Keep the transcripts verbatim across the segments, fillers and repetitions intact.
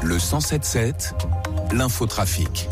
Le cent sept sept, l'infotrafic.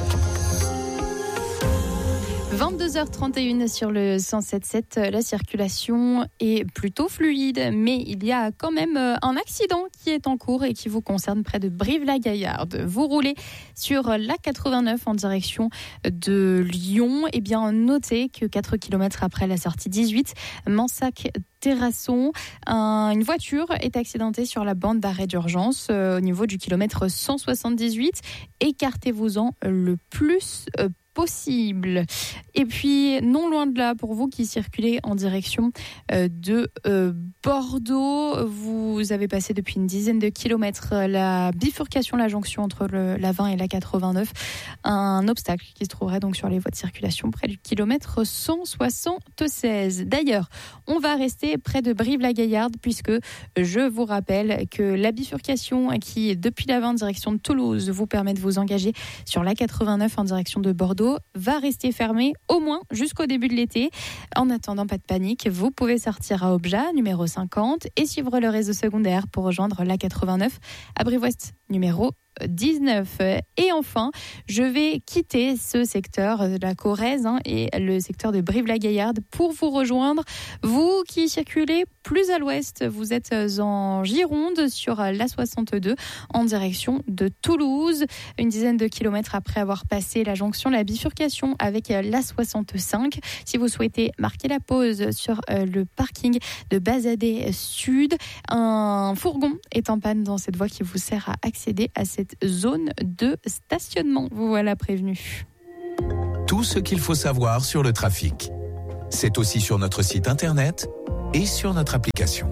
vingt-deux heures trente et une sur le cent sept sept, la circulation est plutôt fluide, mais il y a quand même un accident qui est en cours et qui vous concerne près de Brive-la-Gaillarde. Vous roulez sur l'A quatre-vingt-neuf en direction de Lyon. Eh bien, notez que quatre kilomètres après la sortie dix-huit, Mansac-Terrasson, un, une voiture est accidentée sur la bande d'arrêt d'urgence euh, au niveau du kilomètre cent soixante-dix-huit. Écartez-vous-en le plus euh, possible. Et puis, non loin de là, pour vous qui circulez en direction euh, de euh, Bordeaux, vous avez passé depuis une dizaine de kilomètres la bifurcation, la jonction entre le, la vingt et la quatre-vingt-neuf, un obstacle qui se trouverait donc sur les voies de circulation près du kilomètre cent soixante-seize. D'ailleurs, on va rester près de Brive-la-Gaillarde puisque je vous rappelle que la bifurcation qui, depuis la vingt direction de Toulouse, vous permet de vous engager sur la quatre-vingt-neuf en direction de Bordeaux, va rester fermée au moins jusqu'au début de l'été. En attendant, pas de panique, vous pouvez sortir à Objat, numéro cinquante, et suivre le réseau secondaire pour rejoindre l'A quatre-vingt-neuf à Brive-Ouest, numéro dix-neuf. Et enfin, je vais quitter ce secteur de la Corrèze hein, et le secteur de Brive-la-Gaillarde pour vous rejoindre. Vous qui circulez plus à l'ouest, vous êtes en Gironde sur l'A soixante-deux en direction de Toulouse. Une dizaine de kilomètres après avoir passé la jonction, la bifurcation avec l'A soixante-cinq. Si vous souhaitez marquer la pause sur le parking de Bazadais Sud, un fourgon est en panne dans cette voie qui vous sert à accéder à cette zone de stationnement. Vous voilà prévenu. Tout ce qu'il faut savoir sur le trafic. C'est aussi sur notre site internet et sur notre application.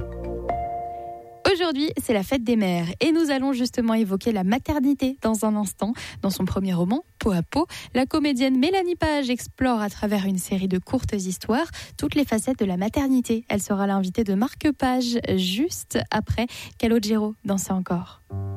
Aujourd'hui, c'est la fête des mères et nous allons justement évoquer la maternité dans un instant. Dans son premier roman, Peau à peau, la comédienne Mélanie Page explore à travers une série de courtes histoires toutes les facettes de la maternité. Elle sera l'invitée de Marc Page juste après Calogero dans C'est encore.